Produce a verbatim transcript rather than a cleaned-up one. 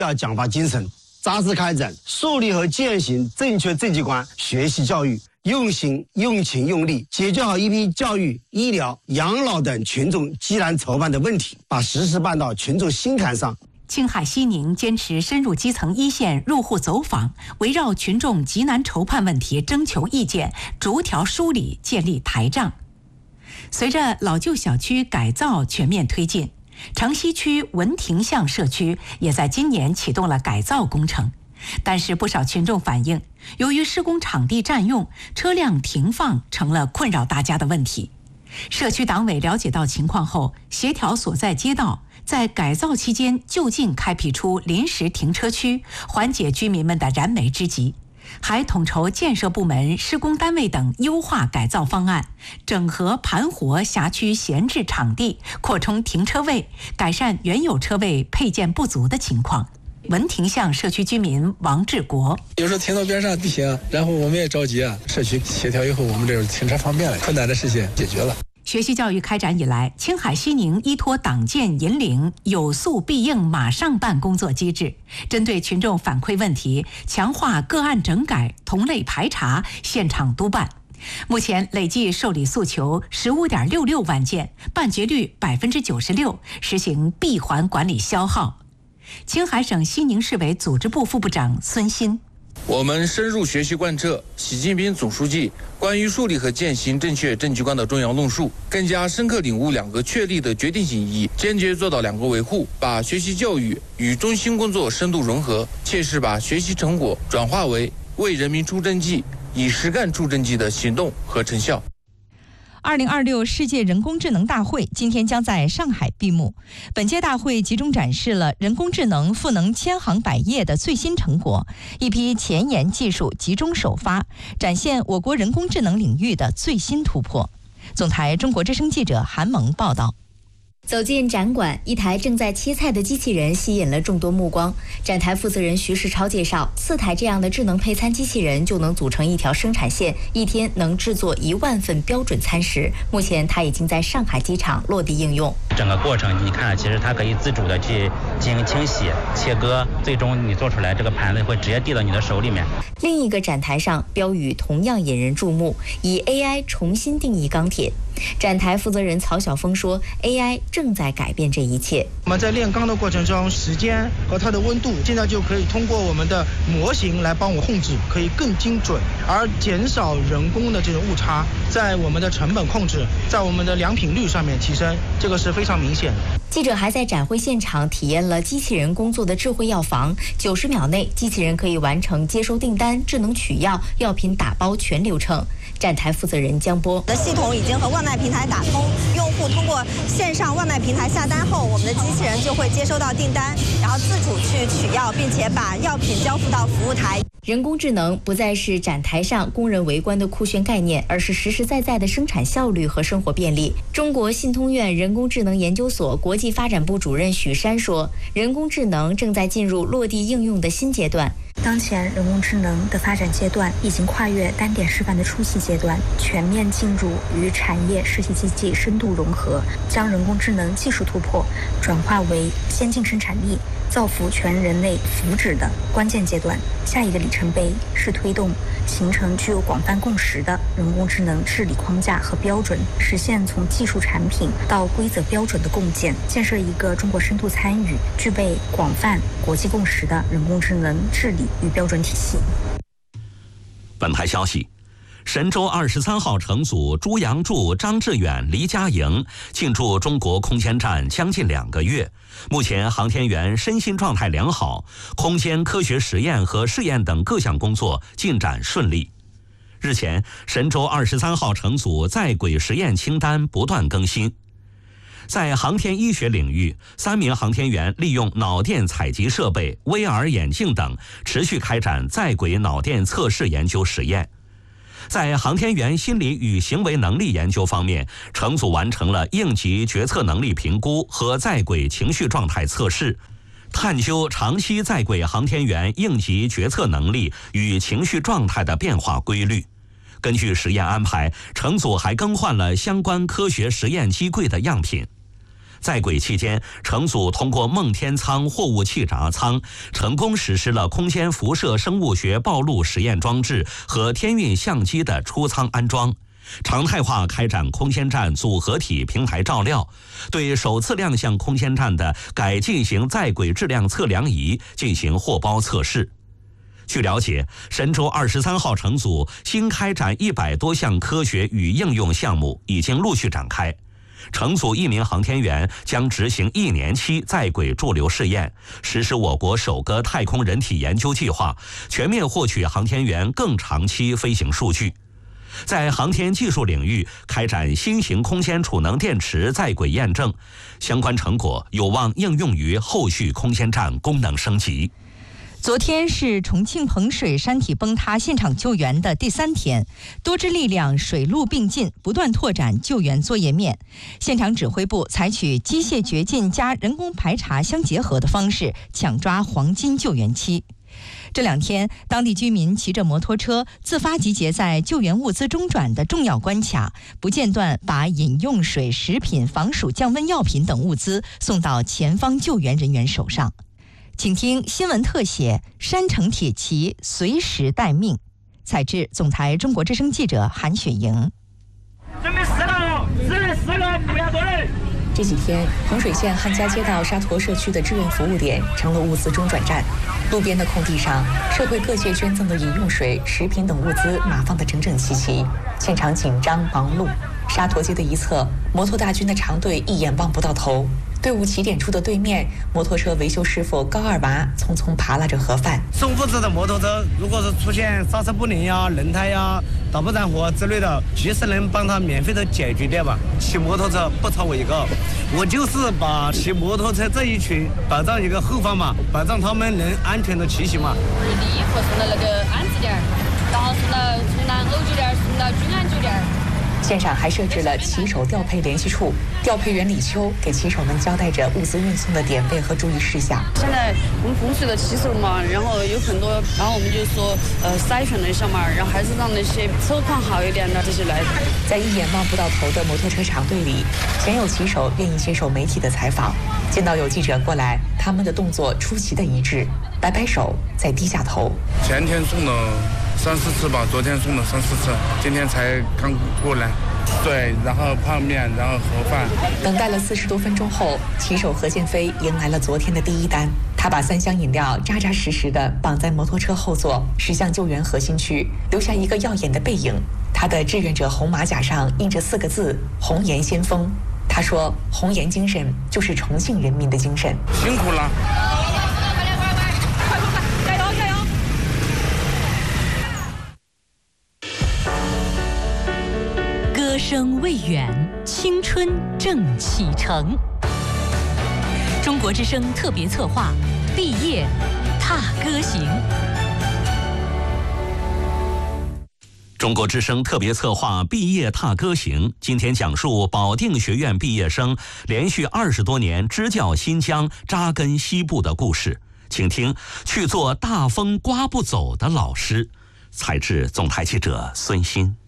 要奖罚精神，扎实开展树立和践行正确政绩观学习教育，用心、用情、用力解决好一批教育、医疗、养老等群众急难愁办的问题，把实事办到群众心坎上。 青海西宁坚持深入基层一线入户走访，围绕群众急难愁盼问题征求意见，逐条梳理，建立台账。随着老旧小区改造全面推进，城西区文亭巷社区也在今年启动了改造工程。但是不少群众反映，由于施工场地占用，车辆停放成了困扰大家的问题。社区党委了解到情况后，协调所在街道在改造期间就近开辟出临时停车区，缓解居民们的燃眉之急，还统筹建设部门、施工单位等优化改造方案，整合盘活辖区闲置场地，扩充停车位，改善原有车位配件不足的情况。文亭巷社区居民王志国： 有时候停到边上不行，然后我们也着急啊。社区协调以后，我们这停车方便了，困难的事情解决了。 学习教育开展以来，青海西宁依托党建引领有诉必应马上办工作机制，针对群众反馈问题，强化个案整改、同类排查、现场督办。目前累计受理诉求十五点六六万件，办结率百分之九十六，实行闭环管理消耗。青海省西宁市委组织部副部长孙鑫： 我们深入学习贯彻习近平总书记关于树立和践行正确政绩观的重要论述，更加深刻领悟两个确立的决定性意义，坚决做到两个维护，把学习教育与中心工作深度融合，切实把学习成果转化为为人民出政绩、以实干出政绩的行动和成效。 二零二六世界人工智能大会今天将在上海闭幕。本届大会集中展示了人工智能赋能千行百业的最新成果，一批前沿技术集中首发，展现我国人工智能领域的最新突破。总台中国之声记者韩萌报道。 走进展馆，一台正在切菜的机器人吸引了众多目光。展台负责人徐世超介绍，四台这样的智能配餐机器人就能组成一条生产线，一天能制作一万份标准餐食。目前，它已经在上海机场落地应用。 整个过程，你看，其实它可以自主的去进行清洗、切割，最终你做出来这个盘子会直接递到你的手里面。 另一个展台上，标语同样引人注目，以 A I 重新定义钢铁。展台负责人曹晓峰说 ：“A I 正在改变这一切。 我们在炼钢的过程中，时间和它的温度，现在就可以通过我们的模型来帮我控制，可以更精准，而减少人工的这种误差，在我们的成本控制，在我们的良品率上面提升，这个是非常明显的。” 记者还在展会现场体验了机器人工作的智慧药房，九十秒内，机器人可以完成接收订单、智能取药、药品打包全流程。站台负责人江波：“ 的系统已经和外卖平台打通，用户通过线上外卖平台下单后，我们的机器人就会接收到订单，然后自主去取药，并且把药品交付到服务台。” 人工智能不再是展台上供人围观的酷炫概念，而是实实在在的生产效率和生活便利。中国信通院人工智能研究所国际发展部主任许山说：“人工智能正在进入落地应用的新阶段。 当前人工智能的发展阶段已经跨越单点示范的初期阶段，全面进入与产业实体经济深度融合，将人工智能技术突破转化为先进生产力，造福全人类福祉的关键阶段。下一个里程碑是推动形成具有广泛共识的人工智能治理框架和标准，实现从技术产品到规则标准的共建，建设一个中国深度参与、具备广泛国际共识的人工智能治理与标准体系。” 本台消息，神舟二十三号乘组朱杨柱、张志远、黎佳莹进驻中国空间站将近两个月，目前航天员身心状态良好，空间科学实验和试验等各项工作进展顺利。日前，神舟二十三号乘组在轨实验清单不断更新。在航天医学领域，三名航天员利用脑电采集设备、V R 眼镜等，持续开展在轨脑电测试研究实验。在航天员心理与行为能力研究方面，乘组完成了应急决策能力评估和在轨情绪状态测试，探究长期在轨航天员应急决策能力与情绪状态的变化规律。根据实验安排，乘组还更换了相关科学实验机柜的样品。 在轨期间，乘组通过梦天舱货物气闸舱，成功实施了空间辐射生物学暴露实验装置和天运相机的出舱安装，常态化开展空间站组合体平台照料，对首次亮相空间站的改进型在轨质量测量仪进行货包测试。据了解，神舟二十三号乘组新开展一百多项科学与应用项目已经陆续展开。乘组一名航天员将执行一年期在轨驻留试验，实施我国首个太空人体研究计划，全面获取航天员更长期飞行数据。在航天技术领域开展新型空间储能电池在轨验证，相关成果有望应用于后续空间站功能升级。 昨天是重庆彭水山体崩塌现场救援的第三天，多支力量水陆并进，不断拓展救援作业面。现场指挥部采取机械掘进加人工排查相结合的方式，抢抓黄金救援期。这两天，当地居民骑着摩托车自发集结在救援物资中转的重要关卡，不间断把饮用水、食品、防暑降温药品等物资送到前方救援人员手上。请听新闻特写：山城铁骑随时待命。采制总台中国之声记者韩雪莹。 准备四个，四人四个，不要多人。这几天，彭水县汉家街道沙坨社区的志愿服务点成了物资中转站。路边的空地上，社会各界捐赠的饮用水、食品等物资码放得整整齐齐，现场紧张忙碌。沙坨街的一侧，摩托大军的长队一眼望不到头。队伍起点处的对面，摩托车维修师傅高二娃匆匆扒拉着盒饭。 送物资的摩托车，如果是出现刹车不灵呀、轮胎呀、打不燃火之类的，及时能帮他免费的解决掉吧。骑摩托车不超我一个，我就是把骑摩托车这一群保障一个后方嘛，保障他们能安全的骑行嘛。 第一个送到那个安置点，然后送到从南欧酒店送到君安酒店。 现场还设置了骑手调配联系处，调配员李秋给骑手们交代着物资运送的点位和注意事项。 现在我们风水的骑手嘛，然后有很多，然后我们就说呃筛选了一下嘛，然后还是让那些车况好一点的这些来。 在一眼望不到头的摩托车长队里，鲜有骑手愿意接受媒体的采访。见到有记者过来，他们的动作出奇的一致，摆摆手，再低下头。 前天送了三四次吧，昨天送了三四次，今天才刚过来。对，然后泡面，然后盒饭。 等待了四十多分钟后，骑手何建飞迎来了昨天的第一单。他把三箱饮料扎扎实实地绑在摩托车后座，驶向救援核心区，留下一个耀眼的背影。他的志愿者红马甲上印着四个字：红颜先锋。他说，红颜精神就是重庆人民的精神。 辛苦了。 歌声未远，青春正启程。中国之声特别策划《毕业踏歌行》。 中国之声特别策划《毕业踏歌行》，今天讲述保定学院毕业生连续二十多年支教新疆、扎根西部的故事。请听去做大风刮不走的老师。采制总台记者孙鑫。